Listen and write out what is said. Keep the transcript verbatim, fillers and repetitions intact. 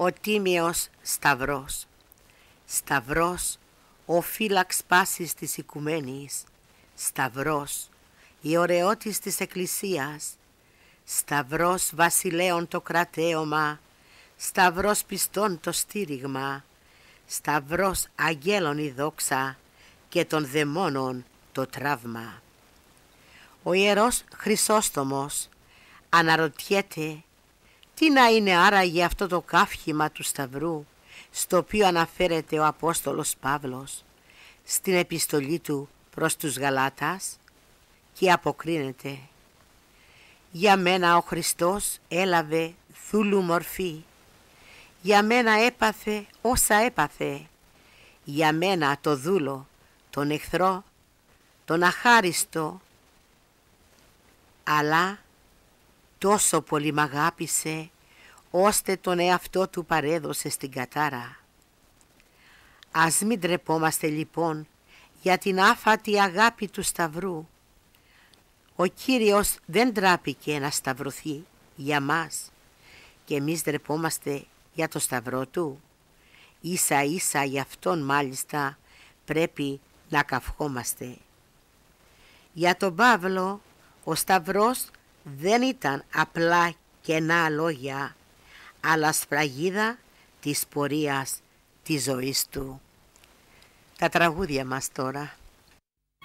Ο τίμιος Σταυρός. Σταυρός, ο φύλαξ πάσης της οικουμένης. Σταυρός, η ωραιότης της Εκκλησίας. Σταυρός βασιλέων το κρατέωμα. Σταυρός πιστών το στήριγμα. Σταυρός αγγέλων η δόξα και των δαιμόνων το τραύμα. Ο Ιερός Χρυσόστομος αναρωτιέται τι να είναι άραγε αυτό το καύχημα του Σταυρού στο οποίο αναφέρεται ο Απόστολος Παύλος στην επιστολή του προς τους Γαλάτας και αποκρίνεται: «Για μένα ο Χριστός έλαβε δούλου μορφή, για μένα έπαθε όσα έπαθε, για μένα το δούλο, τον εχθρό, τον αχάριστο, αλλά τόσο πολύ μ' αγάπησε, ώστε τον εαυτό του παρέδωσε στην κατάρα». Ας μην ντρεπόμαστε λοιπόν για την άφατη αγάπη του Σταυρού. Ο Κύριος δεν τράπηκε να σταυρωθεί για μας και εμείς ντρεπόμαστε για το Σταυρό του. Ίσα ίσα γι' αυτόν μάλιστα πρέπει να καυχόμαστε. Για τον Παύλο ο Σταυρός δεν ήταν απλά κενά λόγια, αλλά σφραγίδα της πορείας της ζωής του. Τα τραγούδια μας τώρα.